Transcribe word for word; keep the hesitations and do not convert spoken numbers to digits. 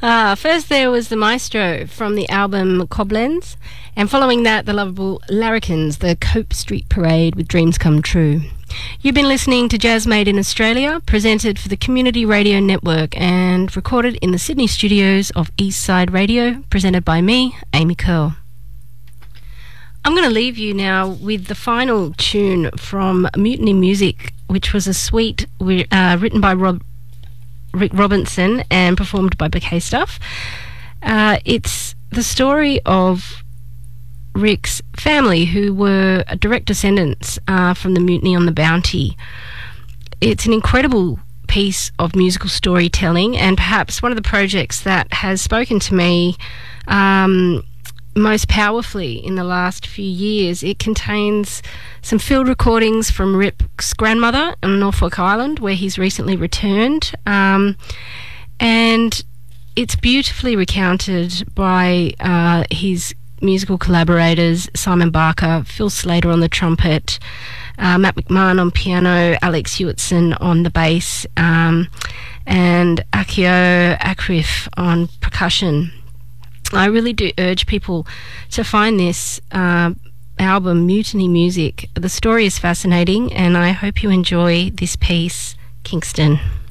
Uh, first there was the Maestro from the album Koblenz, and following that the lovable Larrikins, the Cope Street Parade with Dreams Come True. You've been listening to Jazz Made in Australia, presented for the Community Radio Network and recorded in the Sydney studios of Eastside Radio, presented by me, Amy Curl. I'm going to leave you now with the final tune from Mutiny Music, which was a suite uh, written by Rob Rick Robinson and performed by Bouquet Stuff. Uh, it's the story of Rick's family, who were direct descendants uh, from the Mutiny on the Bounty. It's an incredible piece of musical storytelling, and perhaps one of the projects that has spoken to me um, most powerfully in the last few years. It contains some field recordings from Rick's grandmother on Norfolk Island, where he's recently returned, um, and it's beautifully recounted by uh, his musical collaborators, Simon Barker, Phil Slater on the trumpet, uh, Matt McMahon on piano, Alex Hewitson on the bass, um, and Akio Akrif on percussion. I really do urge people to find this uh, album, Mutiny Music. The story is fascinating, and I hope you enjoy this piece, Kingston.